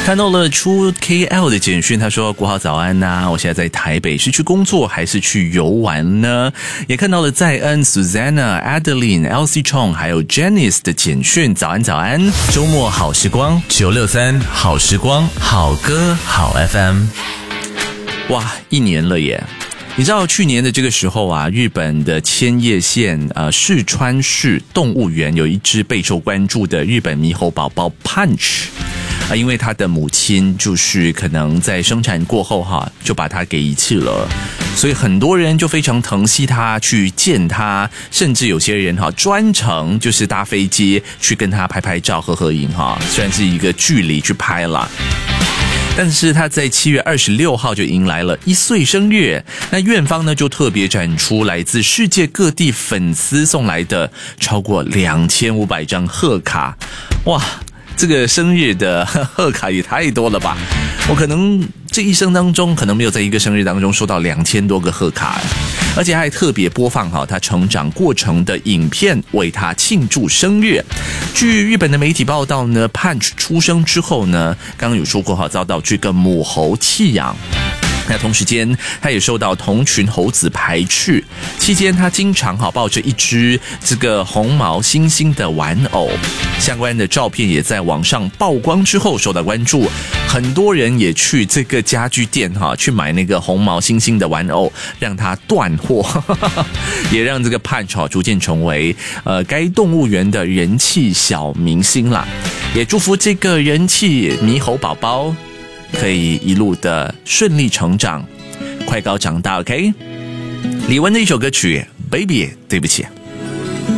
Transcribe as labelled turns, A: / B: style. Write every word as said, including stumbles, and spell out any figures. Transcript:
A: 看到了出 K L 的简讯，他说国豪早安呐、啊，我现在在台北，是去工作还是去游玩呢？也看到了在恩、Susanna、Adeline、Elsie Chong 还有 Janice 的简讯，早安早安，周末好时光九六三好时光好歌好 F M， 哇，一年了耶！你知道去年的这个时候啊，日本的千叶县呃市川市动物园有一只备受关注的日本猕猴宝宝 Punch。啊，因为他的母亲就是可能在生产过后哈，就把他给遗弃了，所以很多人就非常疼惜他，去见他，甚至有些人哈专程就是搭飞机去跟他拍拍照、合合影哈，虽然是一个距离去拍啦。但是他在七月二十六号就迎来了一岁生日，那院方呢就特别展出来自世界各地粉丝送来的超过两千五百张贺卡，哇！这个生日的贺卡也太多了吧，我可能这一生当中可能没有在一个生日当中收到两千多个贺卡，而且还特别播放好他成长过程的影片，为他庆祝生日。据日本的媒体报道呢， Punch 出生之后呢，刚刚有说过遭到这个母猴弃养，那同时间他也受到同群猴子排斥，期间他经常好抱着一只这个红毛猩猩的玩偶，相关的照片也在网上曝光之后受到关注，很多人也去这个家具店哈去买那个红毛猩猩的玩偶，让它断货，也让这个 Punch 逐渐成为呃该动物园的人气小明星啦，也祝福这个人气猕猴宝宝可以一路的顺利成长，快高长大 ，OK？ 李玟的一首歌曲《Baby》，对不起。